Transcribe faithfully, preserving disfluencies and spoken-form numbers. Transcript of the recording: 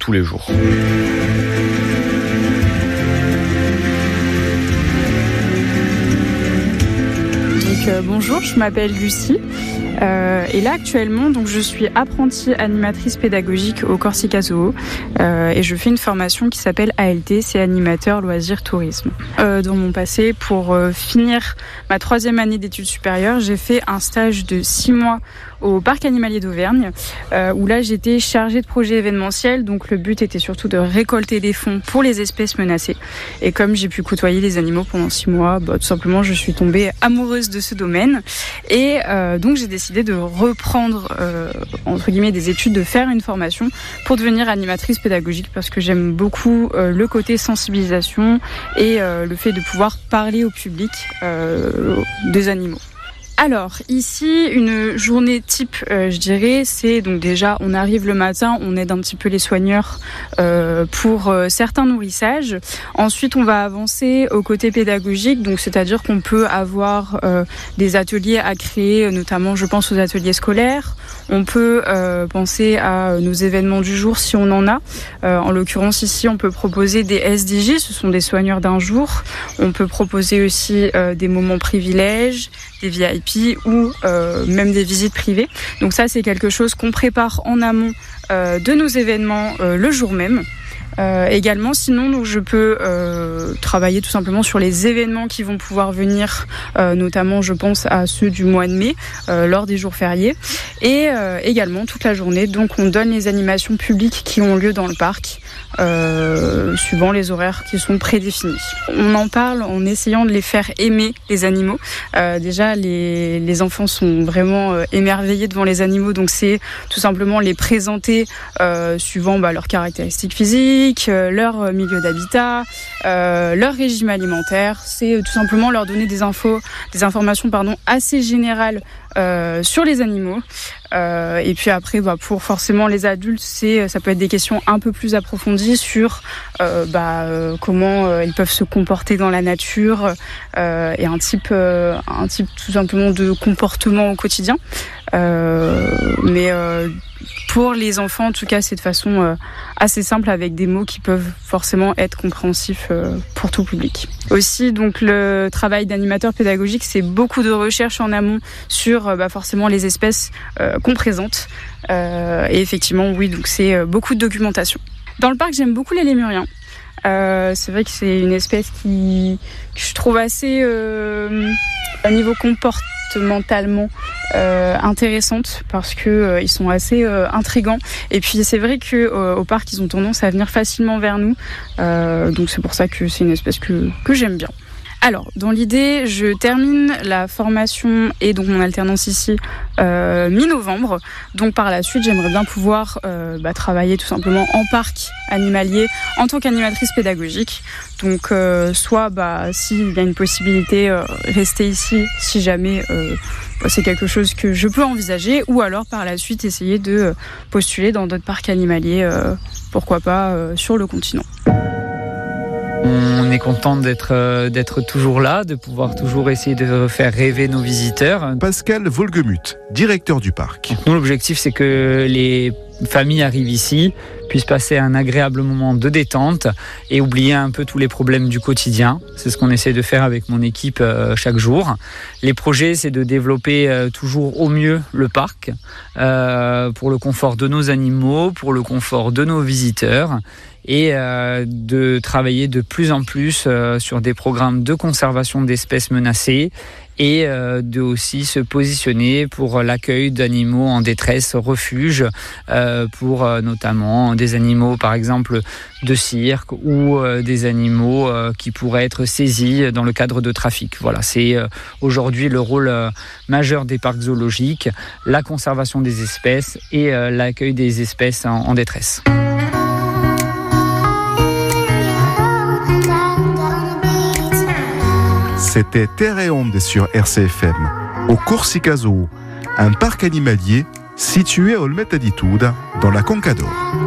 tous les jours. Donc, euh, bonjour, je m'appelle Lucie. Euh, et là actuellement, donc je suis apprentie animatrice pédagogique au Corsica Zoo euh, et je fais une formation qui s'appelle A L T, c'est animateur loisirs tourisme. Euh, dans mon passé, pour euh, finir ma troisième année d'études supérieures, j'ai fait un stage de six mois au parc animalier d'Auvergne euh, où là j'étais chargée de projet événementiel, donc le but était surtout de récolter des fonds pour les espèces menacées. Et comme j'ai pu côtoyer les animaux pendant six mois, bah, tout simplement je suis tombée amoureuse de ce domaine et euh, donc j'ai décidé de reprendre euh, entre guillemets des études, de faire une formation pour devenir animatrice pédagogique parce que j'aime beaucoup euh, le côté sensibilisation et euh, le fait de pouvoir parler au public euh, des animaux. Alors, ici, une journée type, euh, je dirais, c'est donc déjà, on arrive le matin, on aide un petit peu les soigneurs euh, pour euh, certains nourrissages. Ensuite, on va avancer au côté pédagogique, donc c'est-à-dire qu'on peut avoir euh, des ateliers à créer, notamment, je pense aux ateliers scolaires. On peut euh, penser à nos événements du jour si on en a. Euh, en l'occurrence, ici, on peut proposer des S D J, ce sont des soigneurs d'un jour. On peut proposer aussi euh, des moments privilèges, des V I P ou euh, même des visites privées. Donc ça, c'est quelque chose qu'on prépare en amont euh, de nos événements euh, le jour même. Euh, également, sinon, donc, je peux euh, travailler tout simplement sur les événements qui vont pouvoir venir, euh, notamment, je pense à ceux du mois de mai, euh, lors des jours fériés. Et euh, également, toute la journée, donc, on donne les animations publiques qui ont lieu dans le parc, euh, suivant les horaires qui sont prédéfinis. On en parle en essayant de les faire aimer, les animaux. Euh, déjà, les, les enfants sont vraiment euh, émerveillés devant les animaux, donc c'est tout simplement les présenter euh, suivant bah, leurs caractéristiques physiques, leur milieu d'habitat, euh, leur régime alimentaire. C'est tout simplement leur donner des infos, des informations pardon, assez générales euh, sur les animaux. Euh, et puis après, bah, pour forcément les adultes, c'est, ça peut être des questions un peu plus approfondies sur euh, bah, euh, comment euh, ils peuvent se comporter dans la nature euh, et un type, euh, un type tout simplement de comportement au quotidien. Euh, mais euh, pour les enfants, en tout cas, c'est de façon euh, assez simple avec des mots qui peuvent forcément être compréhensifs euh, pour tout public. Aussi, donc le travail d'animateur pédagogique, c'est beaucoup de recherche en amont sur euh, bah, forcément les espèces euh, qu'on présente. Euh, et effectivement, oui, donc c'est euh, beaucoup de documentation. Dans le parc, j'aime beaucoup les lémuriens. Euh, c'est vrai que c'est une espèce qui, que je trouve assez, euh, à niveau comportementalement, euh, intéressante parce que euh, ils sont assez euh, intrigants. Et puis c'est vrai que euh, au parc, ils ont tendance à venir facilement vers nous. Euh, donc c'est pour ça que c'est une espèce que que j'aime bien. Alors, dans l'idée, je termine la formation et donc mon alternance ici euh, mi-novembre. Donc par la suite, j'aimerais bien pouvoir euh, bah, travailler tout simplement en parc animalier en tant qu'animatrice pédagogique. Donc euh, soit bah, s'il y a une possibilité, euh, rester ici si jamais euh, bah, c'est quelque chose que je peux envisager, ou alors par la suite essayer de postuler dans d'autres parcs animaliers, euh, pourquoi pas euh, sur le continent. On est content d'être, euh, d'être toujours là, de pouvoir toujours essayer de faire rêver nos visiteurs. Pascal Volgemuth, directeur du parc. Donc nous, l'objectif, c'est que les familles arrivent ici, puissent passer un agréable moment de détente et oublier un peu tous les problèmes du quotidien. C'est ce qu'on essaie de faire avec mon équipe euh, chaque jour. Les projets, c'est de développer euh, toujours au mieux le parc euh, pour le confort de nos animaux, pour le confort de nos visiteurs, et euh, de travailler de plus en plus euh, sur des programmes de conservation d'espèces menacées et euh, de aussi se positionner pour l'accueil d'animaux en détresse, refuge, euh, pour euh, notamment des animaux par exemple de cirque ou euh, des animaux euh, qui pourraient être saisis dans le cadre de trafic. Voilà, c'est euh, aujourd'hui le rôle euh, majeur des parcs zoologiques, la conservation des espèces et euh, l'accueil des espèces en, en détresse. C'était Terre et Onde sur R C F M, au Corsica Zoo, un parc animalier situé à Olmette Adituda, dans la Conca d'Oro.